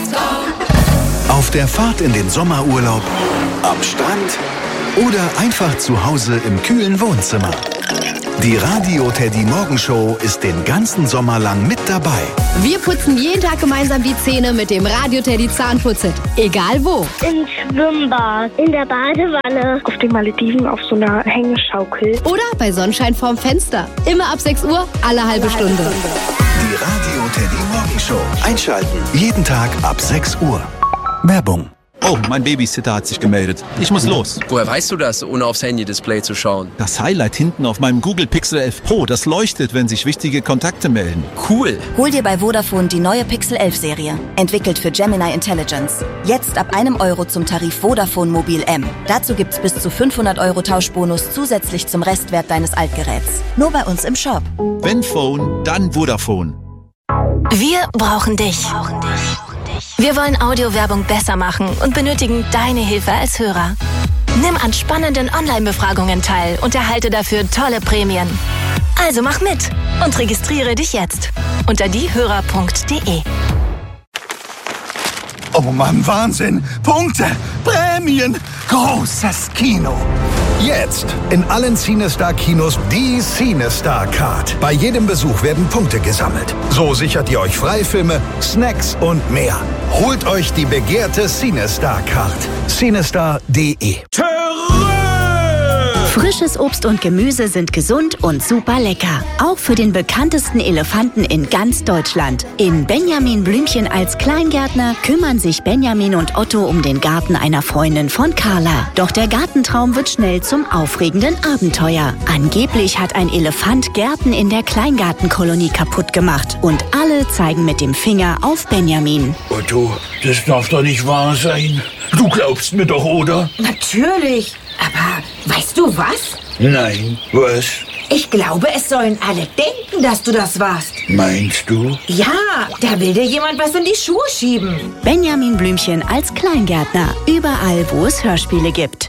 Auf der Fahrt in den Sommerurlaub, am Strand oder einfach zu Hause im kühlen Wohnzimmer. Die Radio Teddy Morgenshow ist den ganzen Sommer lang mit dabei. Wir putzen jeden Tag gemeinsam die Zähne mit dem Radio Teddy Zahnputzet. Egal wo. Im Schwimmbad, in der Badewanne, auf den Malediven auf so einer Hängeschaukel. Oder bei Sonnenschein vorm Fenster. Immer ab 6 Uhr, alle halbe Stunde. Die Radio Teddy Morgenshow. Einschalten. Jeden Tag ab 6 Uhr. Werbung. Oh, mein Babysitter hat sich gemeldet. Ich muss los. Woher weißt du das, ohne aufs Handy-Display zu schauen? Das Highlight hinten auf meinem Google Pixel 11 Pro, das leuchtet, wenn sich wichtige Kontakte melden. Cool. Hol dir bei Vodafone die neue Pixel 11 Serie. Entwickelt für Gemini Intelligence. Jetzt ab €1 zum Tarif Vodafone Mobil M. Dazu gibt's bis zu 500 € Tauschbonus zusätzlich zum Restwert deines Altgeräts. Nur bei uns im Shop. Wenn Phone, dann Vodafone. Wir brauchen dich. Wir wollen Audiowerbung besser machen und benötigen deine Hilfe als Hörer. Nimm an spannenden Online-Befragungen teil und erhalte dafür tolle Prämien. Also mach mit und registriere dich jetzt unter diehörer.de. Oh Mann, Wahnsinn! Punkte! Prämien! Großes Kino! Jetzt in allen CineStar-Kinos die CineStar Card. Bei jedem Besuch werden Punkte gesammelt. So sichert ihr euch Freifilme, Snacks und mehr. Holt euch die begehrte CineStar Card. CineStar.de. Frisches Obst und Gemüse sind gesund und super lecker. Auch für den bekanntesten Elefanten in ganz Deutschland. In Benjamin Blümchen als Kleingärtner kümmern sich Benjamin und Otto um den Garten einer Freundin von Carla. Doch der Gartentraum wird schnell zum aufregenden Abenteuer. Angeblich hat ein Elefant Gärten in der Kleingartenkolonie kaputt gemacht. Und alle zeigen mit dem Finger auf Benjamin. Otto, das darf doch nicht wahr sein. Du glaubst mir doch, oder? Natürlich. Aber weißt du was? Nein, was? Ich glaube, es sollen alle denken, dass du das warst. Meinst du? Ja, da will dir jemand was in die Schuhe schieben. Benjamin Blümchen als Kleingärtner. Überall, wo es Hörspiele gibt.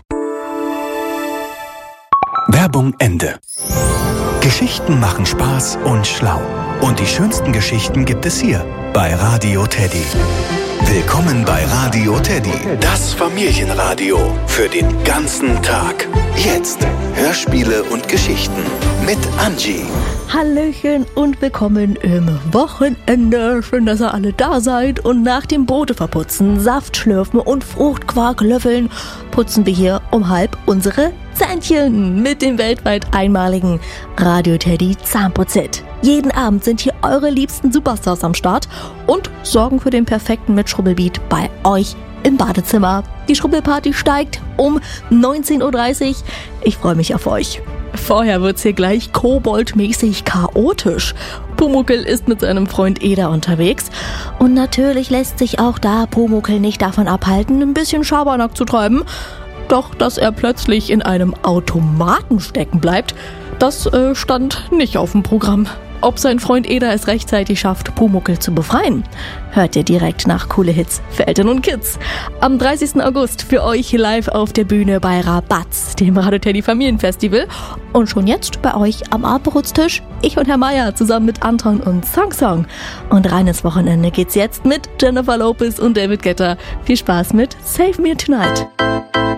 Werbung Ende. Geschichten machen Spaß und schlau. Und die schönsten Geschichten gibt es hier bei Radio Teddy. Willkommen bei Radio Teddy, das Familienradio für den ganzen Tag. Jetzt Hörspiele und Geschichten mit Angie. Hallöchen und willkommen im Wochenende. Schön, dass ihr alle da seid. Und nach dem Brote verputzen, Saft schlürfen und Fruchtquark löffeln, putzen wir hier um 12:30 unsere Zähnchen mit dem weltweit einmaligen Radio Teddy Zahnputzet. Jeden Abend sind hier eure liebsten Superstars am Start und sorgen für den perfekten Mitschrubbelbeat bei euch im Badezimmer. Die Schrubbelparty steigt um 19:30 Uhr. Ich freue mich auf euch. Vorher wird's hier gleich koboldmäßig chaotisch. Pumuckl ist mit seinem Freund Eder unterwegs. Und natürlich lässt sich auch da Pumuckl nicht davon abhalten, ein bisschen Schabernack zu treiben. Doch, dass er plötzlich in einem Automaten stecken bleibt, das stand nicht auf dem Programm. Ob sein Freund Eder es rechtzeitig schafft, Pumuckl zu befreien, hört ihr direkt nach Coole Hits für Eltern und Kids. Am 30. August für euch live auf der Bühne bei Rabatz, dem Radio Teddy Familienfestival. Und schon jetzt bei euch am Abendbrotstisch, ich und Herr Meier zusammen mit Anton und Song. Und reines Wochenende geht's jetzt mit Jennifer Lopez und David Guetta. Viel Spaß mit Save Me Tonight.